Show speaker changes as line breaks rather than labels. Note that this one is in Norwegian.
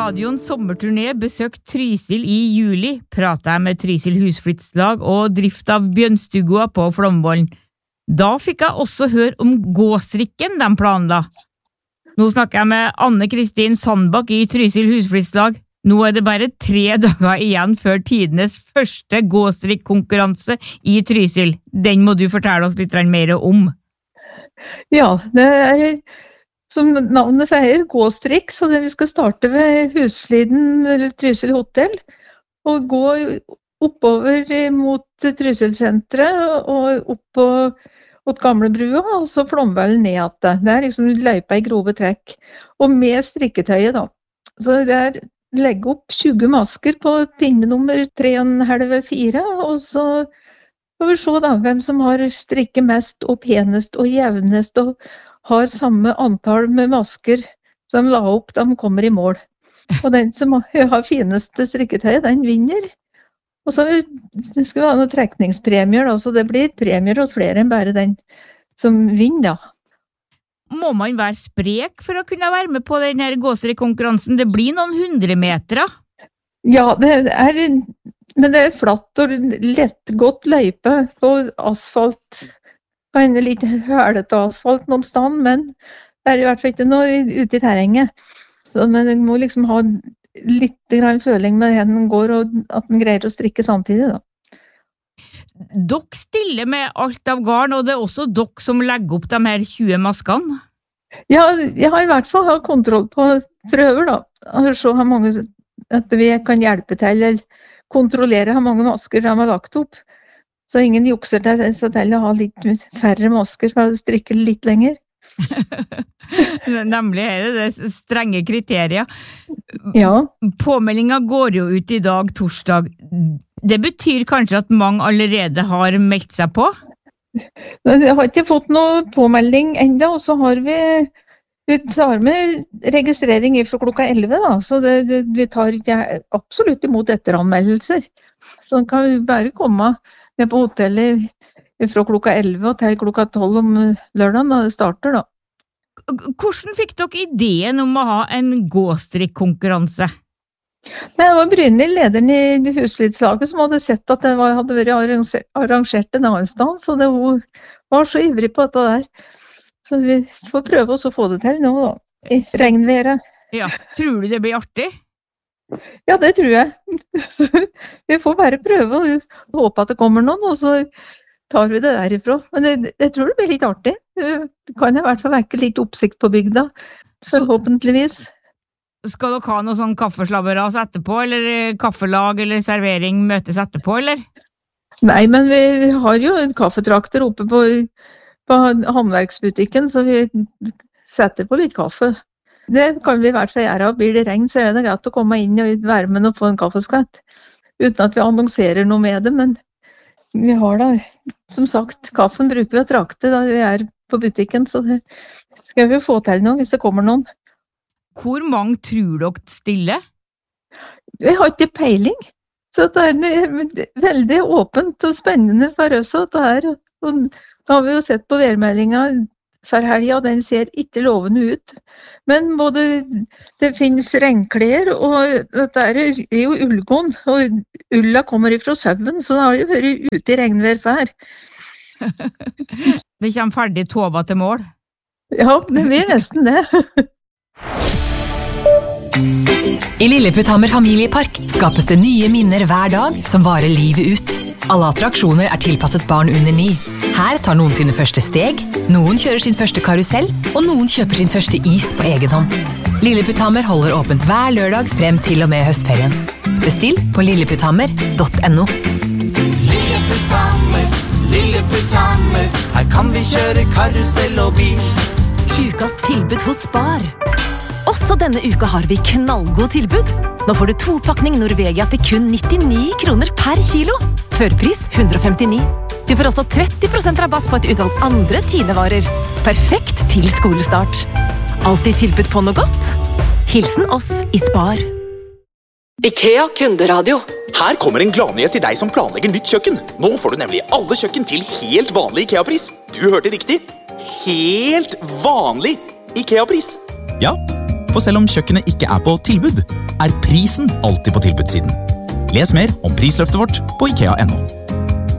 radioens sommerturné besøkt Trysil I juli, pratet jeg med Trysil husflyttslag og drift av Bjønstugua på Flomvollen. Da fikk jeg også høre om gåstrikken de planla. Nå snakker jeg med Anne-Kristin Sandbakk I Trysil husflyttslag. Nå det bare 3 dager igjen før tidenes første gåstrikkonkurranse I Trysil. Den må du fortelle oss litt mer om.
Ja, det som navnet sier, gåstrikk, så vi skal starte ved Husfliden eller Trysil hotell, og gå oppover mot Trysil-senteret og opp på mot Gamlebrua, og så Flomvollen ned igjen. Det liksom løypa I grove trekk, og med strikketøyet da. Så det legge opp 20 masker på pinne nummer 3,5-4, og så får vi se da, hvem som har strikket mest og penest og jevnest og har samme antall med masker som de la opp da de kommer I mål. Og den som har fineste strikketøyet, den vinner. Og så det skal vi ha noen trekningspremier da, så det blir premier hos flere enn bare den som vinner da.
Må man være sprek for å kunne være med på denne gåstrikkonkurransen? Det blir noen 100 meter.
Ja, men det flatt og lett godt løype på asfalt. Kan litt hølete asfalt noen stand, men det I hvert fall ikke noe ute I terrenget. Så, men du må liksom ha litt grann føling med hvor den går, og at den greier å strikke samtidig da.
Dere stiller med alt av garn, og det også dere som legger opp de her 20 maskene?
Ja, jeg har I hvert fall kontroll på prøver da. Så har mange, at vi kan hjelpe til, eller kontrollere hvor mange masker de har lagt opp. Så ingen jukser til å ha litt færre masker for å strikke litt lenger.
Nemlig det strenge kriterier.
Ja.
Påmeldingen går jo ut I dag, torsdag. Det betyr kanskje at mange allerede har meldt seg på?
Jeg har ikke fått noe påmelding enda, og så har vi tar med registrering fra klokka 11 da, så vi tar absolutt imot etteranmeldelser. Så kan vi bare komme ned på hotellet fra klokka 11 og til klokka 12 om lørdagen da det starter da.
Hvordan fikk dere ideen om å ha en gåstrikkonkurranse?
Det var Brynhild, lederen I husflidslaget, som hadde sett at det hadde vært arrangert en annen sted, så hun var så ivrig på dette der. Så vi får prøve oss å få det til nå da, I regnværet.
Ja, tror du det blir artig?
Ja, det tror jeg. Så vi får bare prøve og håpe at det kommer noen, og så tar vi det derifra. Men jeg tror det blir litt artig. Det kan I hvert fall vekke litt oppsikt på bygda, forhåpentligvis.
Skal dere ha noe sånn kaffeslabberas etterpå, eller kaffelag eller servering møtes etterpå, eller?
Nei, men vi har jo en kaffetrakter oppe på håndverksbutikken, så vi setter på litt kaffe. Det kan vi I hvert fall gjøre, og blir det regn, så det greit å komme inn I varmen og få en kaffeskvett, uten at vi annonserer noe med det, men vi har da, som sagt, kaffen bruker vi å trakte da vi på butikken, så det skal vi få til nå hvis det kommer noen.
Hvor mange tror dere stiller?
Vi har ikke peiling, så det veldig åpent og spennende for oss at det og da har vi jo sett på værmeldingen for helgen, og den ser ikke lovende ut. Men både det finnes regnklær, og det jo ullgånd, og ulla kommer fra sauen, så det har jo vært ute I regnvær før.
Det kommer ferdig tova til mål?
Ja, det blir nesten det.
I Lilleputthammer familiepark skapes det nye minner hver dag som varer livet ut. Alle attraksjoner tilpasset barn under 9. Her tar noen sine første steg, noen kjører sin første karusell, og noen kjøper sin første is på egen hånd. Lilleputthammer holder åpent hver lørdag frem til og med høstferien. Bestill på lilleputthammer.no.
Lilleputthammer, Lilleputthammer, her kan vi kjøre karusell og bil.
Ukas tilbud hos Spar. Også denne uka har vi knallgod tilbud. Nå får du 2-pakning Norvegia til kun 99 kroner per kilo. Førpris 159. Du får også 30% rabatt på et utvalg andre Tine-varer. Perfekt til skolestart. Alltid tilbud på noe godt. Hilsen oss I Spar.
IKEA kunderadio.
Her kommer en gladnyhet til deg som planlegger nytt kjøkken. Nå får du nemlig alle kjøkken til helt vanlig IKEA-pris. Du hørte riktig. Helt vanlig IKEA-pris.
Ja, For selv om kjøkkenet ikke på tilbud, prisen alltid på tilbudssiden. Les mer om prisløftet vårt på IKEA.no.